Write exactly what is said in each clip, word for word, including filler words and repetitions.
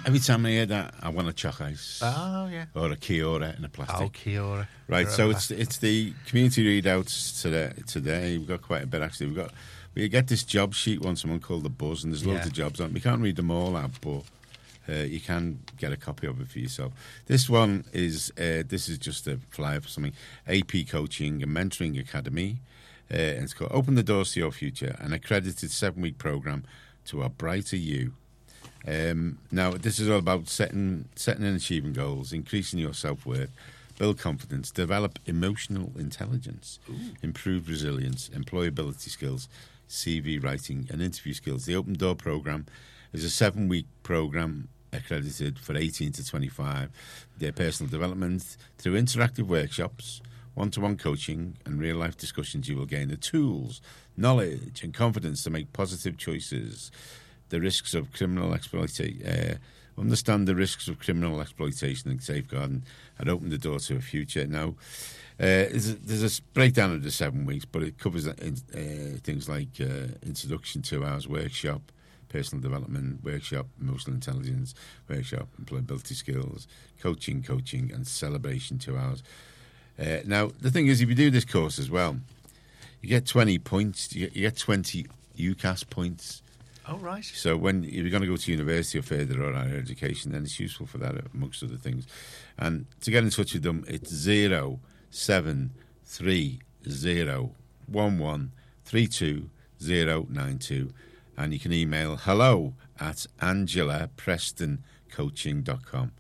Every time I hear that, I want a choc ice. Oh, yeah. Or a Kia-Ora in a plastic. Oh, Kia-Ora. Right, so it's it's the community readouts today. Today we've got quite a bit actually. We've got we get this job sheet once a month called the Buzz, and there's loads Yeah. of jobs on. We can't read them all out, but uh, you can get a copy of it for yourself. This one is uh, this is just a flyer for something. A P Coaching and Mentoring Academy. Uh, and it's called Open the Doors to Your Future, an accredited seven-week program to a brighter you. Um, now, this is all about setting, setting and achieving goals, increasing your self-worth, build confidence, develop emotional intelligence, Ooh. improve resilience, employability skills, C V writing, and interview skills. The Open Door program is a seven-week program accredited for eighteen to twenty-five. Their personal development through interactive workshops, one-to-one coaching, and real-life discussions. You will gain the tools, knowledge, and confidence to make positive choices. The risks of criminal exploitation. Uh, understand the risks of criminal exploitation and safeguarding, and open the door to a future. Now, uh, there's, a, there's a breakdown of the seven weeks, but it covers uh, things like uh, introduction, two hours workshop, personal development workshop, emotional intelligence workshop, employability skills, coaching, coaching, and celebration, two hours. Uh, now, the thing is, if you do this course as well, you get twenty points. You get, you get twenty U C A S points. Oh, right. So when if you're going to go to university or further or higher education, then it's useful for that, amongst other things. And to get in touch with them, it's zero seven three zero one one three two zero nine two. And you can email hello at angela preston coaching dot com.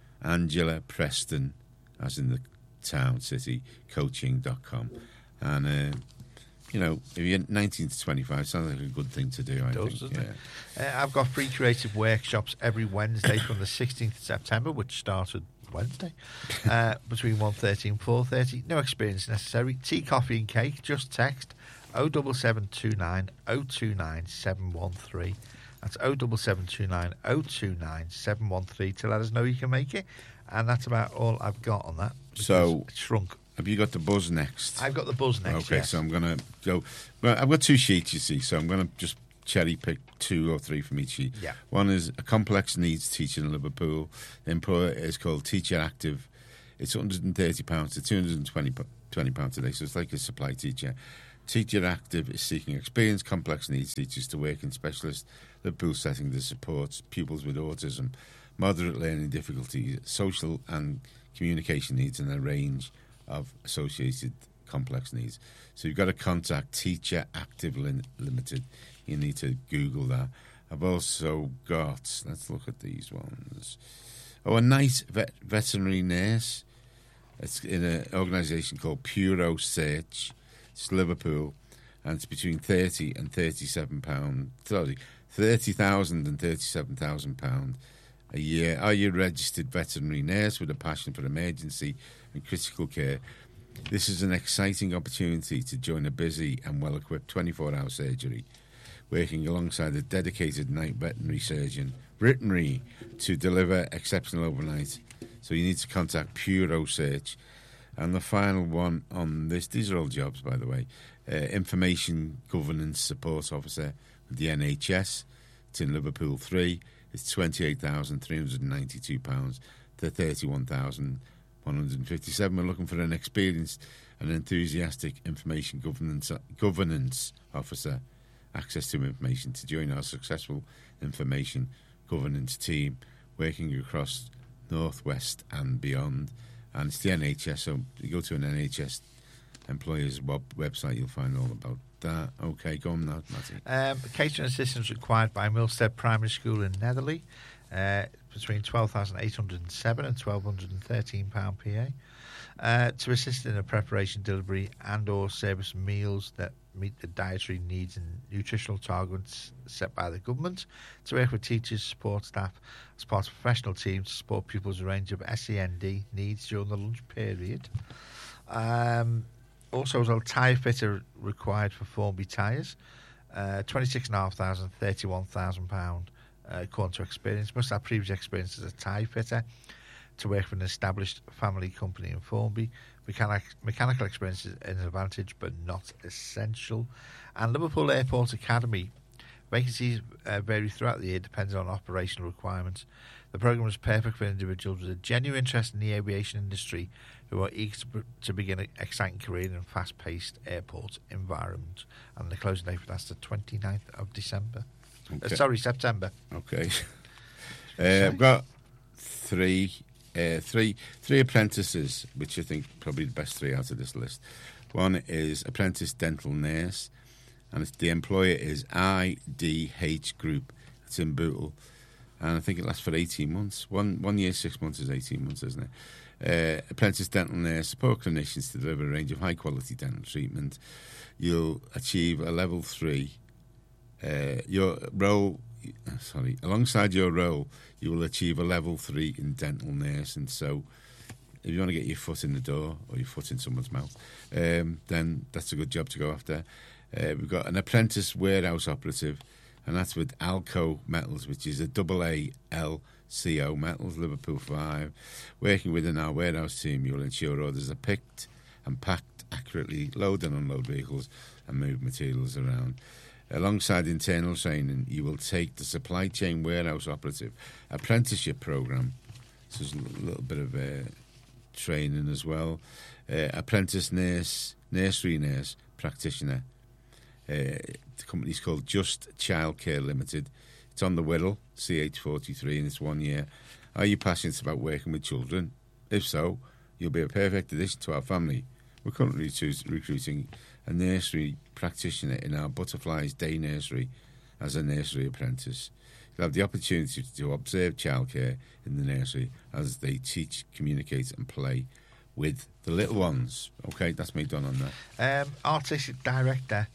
Angela Preston, as in the town, city, coaching dot com. And, uh, you know, if you're nineteen to twenty-five, it sounds like a good thing to do, I it does, think. doesn't Yeah. it? Uh, I've got free creative workshops every Wednesday from the sixteenth of September, which started Wednesday, uh, between one thirty and four thirty. No experience necessary. Tea, coffee and cake. Just text oh seven seven two nine oh two nine seven one three. That's oh seven seven two nine oh two nine seven one three to let us know you can make it. And that's about all I've got on that. So, it's shrunk. Have you got the Buzz next? I've got the Buzz next, Okay, yes. so I'm going to go... Well, I've got two sheets, you see, so I'm going to just cherry-pick two or three from each sheet. Yeah. One is a complex needs teacher in Liverpool. The employer is called Teacher Active. It's one hundred thirty pounds to two hundred twenty pounds a day, so it's like a supply teacher. Teacher Active is seeking experienced complex needs teachers to work in specialist Liverpool setting that supports pupils with autism, moderate learning difficulties, social and communication needs, and a range of associated complex needs. So you've got to contact Teacher Active Lin- Limited. You need to Google that. I've also got, let's look at these ones. Oh, a nice vet- veterinary nurse. It's in an organisation called Puro Search. It's Liverpool, and it's between thirty and thirty-seven pounds. Sorry, thirty thousand and thirty-seven thousand pounds a year. Are you a registered veterinary nurse with a passion for emergency and critical care? This is an exciting opportunity to join a busy and well-equipped twenty-four hour surgery, working alongside a dedicated night veterinary surgeon, veterinary, to deliver exceptional overnight. So you need to contact Puro Search. And the final one on this, these are all jobs, by the way, uh, Information Governance Support Officer with the N H S. It's in Liverpool three. It's twenty-eight thousand three hundred ninety-two pounds to thirty-one thousand one hundred fifty-seven pounds. We're looking for an experienced and enthusiastic Information Governance, governance Officer, access to information to join our successful Information Governance team, working across North West and beyond. And it's the N H S, so you go to an N H S employer's web- website, you'll find all about that. Okay, go on now, Matty. Um, catering assistance required by Milstead Primary School in Netherley, uh, between twelve thousand eight hundred seven and twelve hundred thirteen pounds P A. Uh, to assist in the preparation, delivery and or service meals that meet the dietary needs and nutritional targets set by the government, to work with teachers, support staff as part of professional teams to support pupils' range of S E N D needs during the lunch period. Um, also, as a tyre fitter required for Formby tyres, uh, twenty-six thousand five hundred pounds, thirty-one thousand pounds uh, according to experience. Must have previous experience as a tyre fitter, to work for an established family company in Formby. Mechanic, mechanical experience is an advantage, but not essential. And Liverpool Airport Academy Vacancies uh, vary throughout the year depending on operational requirements. The programme is perfect for individuals with a genuine interest in the aviation industry who are eager to, to begin an exciting career in a fast-paced airport environment. And the closing date for that's the twenty-ninth of December. Okay. Uh, sorry, September. Okay. uh, I've got three, uh, three, three apprentices, which I think probably the best three out of this list. One is apprentice dental nurse, and it's, the employer is I D H Group. It's in Bootle, and I think it lasts for eighteen months. One one year, six months is eighteen months, isn't it? Uh, apprentice dental nurse, support clinicians to deliver a range of high-quality dental treatment. You'll achieve a level three. Uh, your role, sorry, alongside your role, you will achieve a level three in dental nursing. So, if you want to get your foot in the door or your foot in someone's mouth, um, then that's a good job to go after. Uh, we've got an apprentice warehouse operative, and that's with Alco Metals, which is a double A L C O Metals, Liverpool five. Working within our warehouse team, you will ensure orders are picked and packed accurately, load and unload vehicles, and move materials around. Alongside internal training, you will take the supply chain warehouse operative apprenticeship programme. So there's a little bit of uh, training as well. Uh, apprentice nurse, nursery nurse practitioner. Uh, the company's called Just Childcare Limited. It's on the Wirral, C H forty-three, and it's one year. Are you passionate about working with children? If so, you'll be a perfect addition to our family. We're currently recruiting a nursery practitioner in our Butterflies Day Nursery as a nursery apprentice. You'll have the opportunity to observe childcare in the nursery as they teach, communicate and play with the little ones. Okay, that's me done on that. Um, artistic director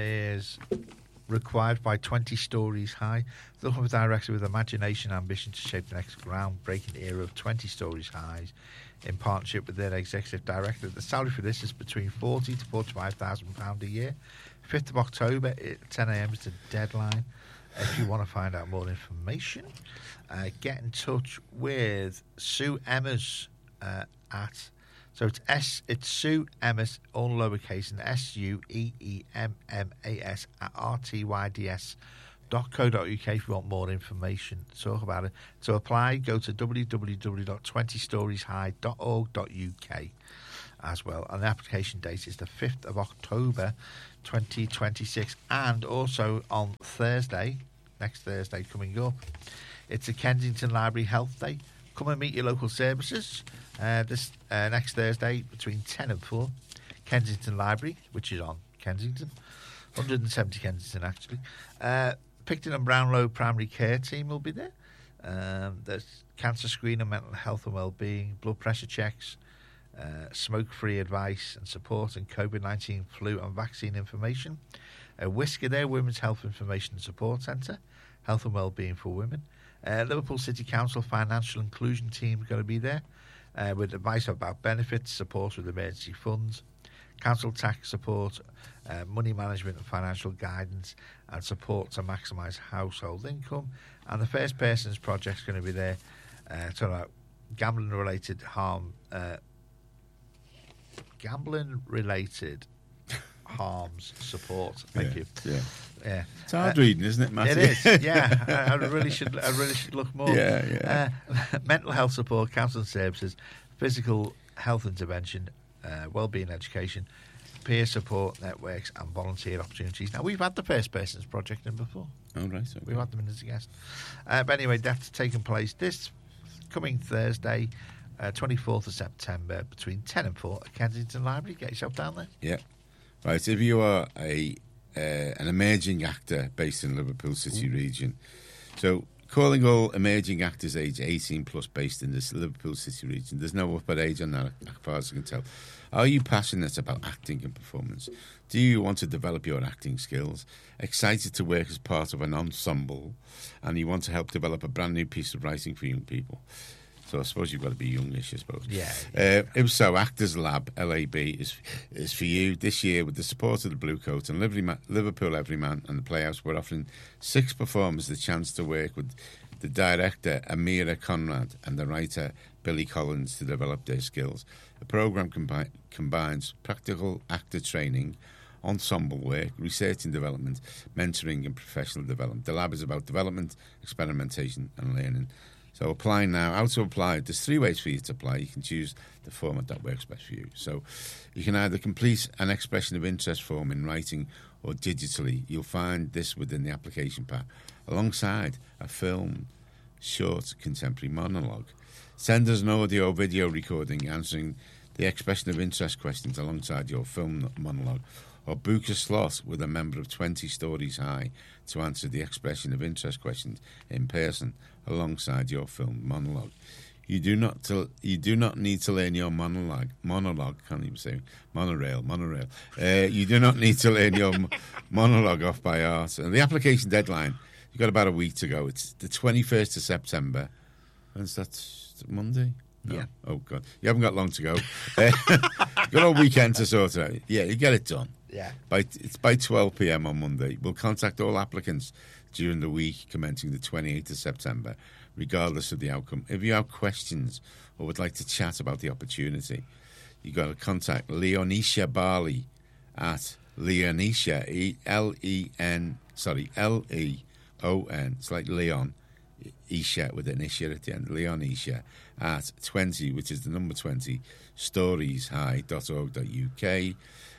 is required by twenty stories high. Looking for a director with imagination and ambition to shape the next groundbreaking era of twenty stories high in partnership with their executive director. The salary for this is between forty to forty-five thousand pounds a year. fifth of October at ten a.m. is the deadline. If you want to find out more information, uh, get in touch with Sue Emmers uh, at so it's S it's Sue Emmers, all lowercase, and S U E E M M A S at R T Y D S dot co dot U K if you want more information. Talk about it. To apply, go to w w w dot twenty stories high dot org dot U K as well. And the application date is the fifth of October twenty twenty-six. And also on Thursday, next Thursday coming up, it's a Kensington Library Health Day. Come and meet your local services uh, this uh, next Thursday between ten and four. Kensington Library, which is on Kensington, one hundred seventy Kensington actually. Uh, Picton and Brownlow Primary Care Team will be there. Um, there's cancer screening, mental health and well-being, blood pressure checks, uh, smoke-free advice and support, and COVID nineteen flu and vaccine information. Uh, Whisker there, Women's Health Information and Support Centre, health and well-being for women. Uh, Liverpool City Council Financial Inclusion Team are going to be there uh, with advice about benefits, support with emergency funds, council tax support, uh, money management and financial guidance, and support to maximise household income. And the First Persons Project is going to be there uh, talking about gambling-related harm, uh, gambling-related harms support. Thank yeah, you. Yeah. Yeah, it's hard uh, reading, isn't it, Matthew? It is. Yeah, I, I really should. I really should look more. Yeah, yeah. Uh, mental health support, counselling services, physical health intervention, uh, wellbeing education, peer support networks, and volunteer opportunities. Now we've had the First Persons Project in before. Oh right, okay. We've had them in as a guest. Uh, but anyway, that's taking place this coming Thursday, uh, twenty-fourth of September, between ten and four at Kensington Library. Get yourself down there. Yeah. Right, if you are a uh, an emerging actor based in Liverpool City Ooh. region, so calling all emerging actors age eighteen plus based in this Liverpool City region, there's no upper age on that as far as I can tell. Are you passionate about acting and performance? Do you want to develop your acting skills? Excited to work as part of an ensemble, and you want to help develop a brand new piece of writing for young people? So I suppose you've got to be youngish, I suppose. Yeah. Uh, if so, Actors Lab, L A B, is is for you this year with the support of the Blue Coat and Liverpool Everyman and the Playhouse. We're offering six performers the chance to work with the director, Amira Conrad, and the writer, Billy Collins, to develop their skills. The programme combi- combines practical actor training, ensemble work, research and development, mentoring and professional development. The lab is about development, experimentation and learning. So apply now. How to apply? There's three ways for you to apply. You can choose the format that works best for you. So you can either complete an expression of interest form in writing or digitally. You'll find this within the application pack, alongside a film, short contemporary monologue. Send us an audio or video recording answering the expression of interest questions alongside your film monologue, or book a slot with a member of twenty Stories High to answer the expression of interest questions in person alongside your film monologue. You do not to, you do not need to learn your monologue. Monologue, can't even say monorail. Monorail. Uh, you do not need to learn your monologue off by heart. And the application deadline, you've got about a week to go. It's the twenty-first of September. When's that? Monday? No. Yeah. Oh God, you haven't got long to go. Uh, got all weekend to sort it out. Yeah, you get it done. Yeah. By it's by twelve p.m. on Monday. We'll contact all applicants during the week commencing the twenty-eighth of September, regardless of the outcome. If you have questions or would like to chat about the opportunity, you've got to contact Leonisha Barley at Leonisha, E L E N, sorry, L E O N. It's like Leon, Isha with an Isha at the end. Leonisha at twenty, which is the number twenty, stories high dot org dot U K.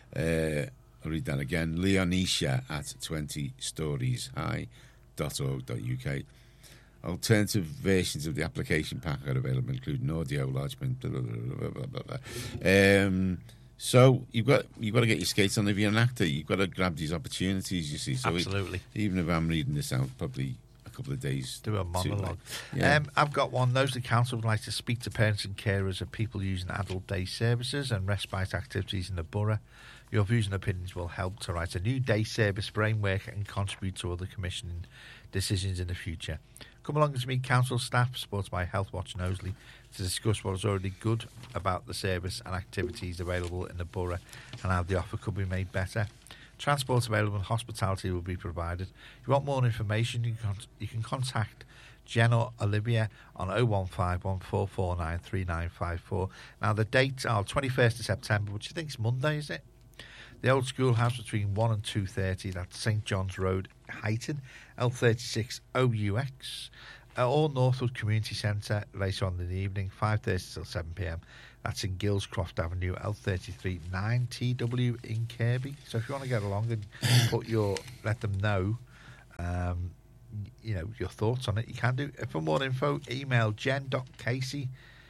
Uh, I'll read that again. Leonisha at twenty stories high dot org dot U K. Alternative versions of the application pack are available, including audio, large print, blah, blah, blah, blah, blah, blah. Um, so you've got you've got to get your skates on if you're an actor. You've got to grab these opportunities, you see. So Absolutely. It, even if I'm reading this out, probably a couple of days. Do a monologue. Yeah. Um, I've got one. Those of the council would like to speak to parents and carers of people using adult day services and respite activities in the borough. Your views and opinions will help to write a new day service framework and contribute to other commissioning decisions in the future. Come along and meet council staff, supported by Health Watch Knowsley, to discuss what is already good about the service and activities available in the borough and how the offer could be made better. Transport available and hospitality will be provided. If you want more information, you can, you can contact Jen or Olivia on oh one five one, four four nine, three nine five four. Now, the dates are twenty-first of September, which I think is Monday, is it? The Old Schoolhouse between one and two thirty. That's St John's Road, Heighton, L thirty-six O U X. Uh, or Northwood Community Centre later on in the evening, five thirty till seven p.m. That's in Gillscroft Avenue, L thirty-three nine T W in Kirby. So if you want to get along and put your, let them know, um, you know, your thoughts on it, you can do. For more info, email jen dot casey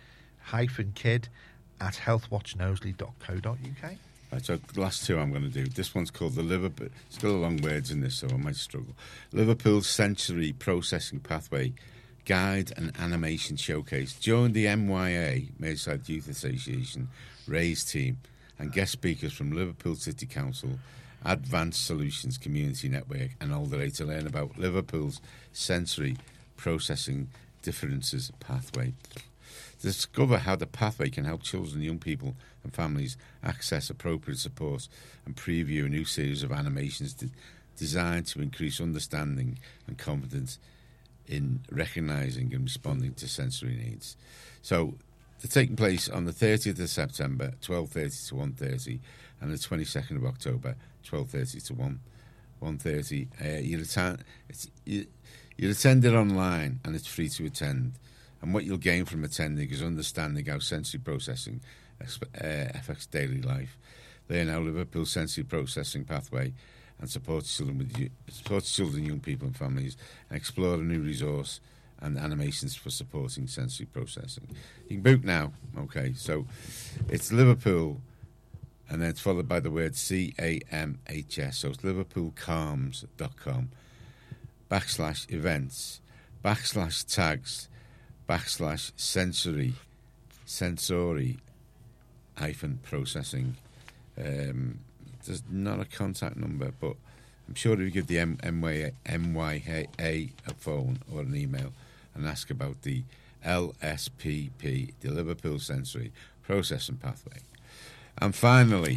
kid at healthwatch knowsley dot co dot U K. Right, so the last two I'm going to do. This one's called the Liverpool. Still a long words in this, so I might struggle. Liverpool Sensory Processing Pathway Guide and Animation Showcase. Join the M Y A, Merseyside Youth Association, RAISE team, and guest speakers from Liverpool City Council, Advanced Solutions Community Network, and Alder to learn about Liverpool's Sensory Processing Differences Pathway. Discover how the pathway can help children and young people and families access appropriate support and preview a new series of animations de- designed to increase understanding and confidence in recognising and responding to sensory needs. So they're taking place on the thirtieth of September, twelve thirty to one thirty, and the twenty-second of October, twelve thirty to one thirty. Uh, you'll, attend, it's, you, you'll attend it online, and it's free to attend. And what you'll gain from attending is understanding how sensory processing uh, affects daily life. Learn how Liverpool sensory processing pathway and support children with support children, young people, and families, and explore a new resource and animations for supporting sensory processing. You can book now. Okay, so it's Liverpool, and then it's followed by the word C A M H S. So it's liverpool calms dot com backslash events backslash tags backslash sensory sensory hyphen processing. Um, there's not a contact number, but I'm sure if you give the M- MY- M Y A a phone or an email and ask about the L S P P, the Liverpool Sensory Processing Pathway. And finally,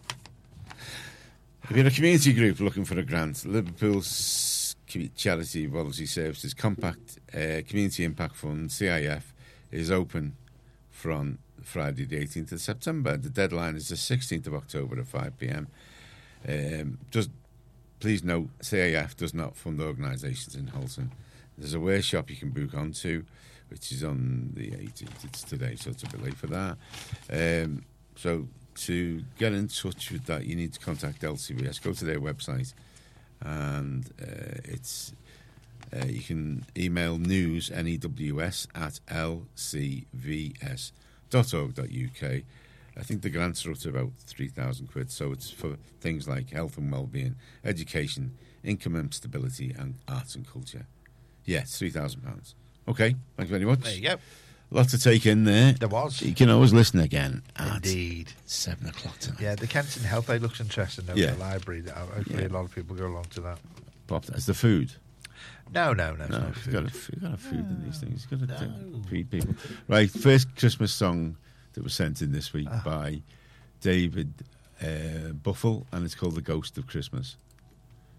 if you're a community group looking for a grant, Liverpool's Charity Voluntary Services Compact uh, Community Impact Fund, C I F, is open from Friday the eighteenth of September. The deadline is the sixteenth of October at five p.m. Um, just please note, C A F does not fund organisations in Halton. There's a workshop you can book onto, which is on the eighteenth. It's today, so it's a bit late for that. Um, so to get in touch with that, you need to contact L C V S. Go to their website, and uh, it's uh, you can email news N E W S at l c v s dot org dot u k. I think the grants are up to about three thousand quid, so it's for things like health and well-being, education, income and stability, and arts and culture. Yeah, it's three thousand pounds. Okay, thanks very much. There you go. Lot to take in there. There was. You can always listen again at Indeed. seven o'clock tonight. Yeah, the Kenton Health Aid looks interesting over Yeah. the library. Hopefully Yeah. a lot of people go along to that. Pop, that's the food. No, no, no. No, no you've food. got to, you've got to food in these things. You've got to No. feed people. Right, first Christmas song that was sent in this week Ah. by David uh, Buffle, and it's called The Ghost of Christmas.